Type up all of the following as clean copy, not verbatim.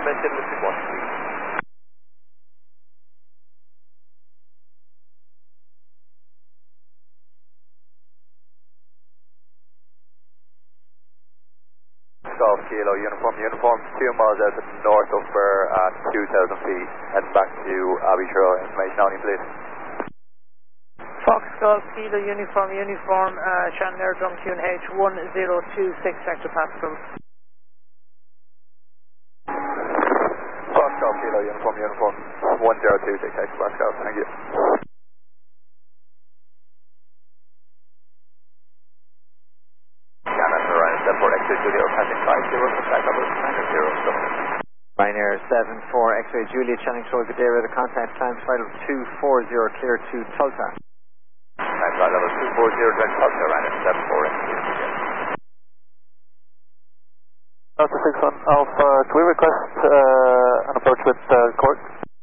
maintain with 1, please. Golf Kilo, uniform, 2 miles out to north over at 2,000 feet, heading back to Abbey Shore. Information only, please. Fox Golf Kilo, uniform, Shannon Drumtune H1026 hectopascal. Fox Golf Kilo, uniform, 1026 hectopascal, thank you. Ryanair 74 X-ray Juliet, Channing Troy, good day, radar contact, time flight of 240, clear to Tulsa. Time flight level 240, direct Tulsa, Ryanair 74 X-ray Juliet. Delta 61 Alpha, can we request an approach with Cork?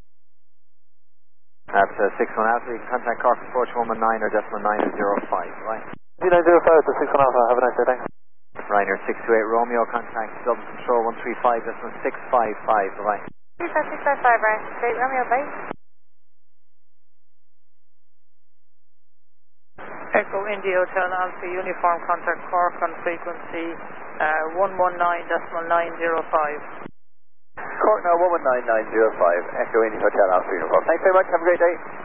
That's 61 Alpha, you can contact Cork approach 119 or decimal 905, right? 0905 to 61 Alpha, have a nice day, thanks. Ryanair 628 Romeo, contact Dublin Control 135, decimal 655, right? 655, right? Great, Romeo, bye. Echo India Hotel Alpha, uniform, contact Cork on frequency 119.905. Cork now 119.905, Echo India Hotel Alpha, uniform. Thanks very much, have a great day.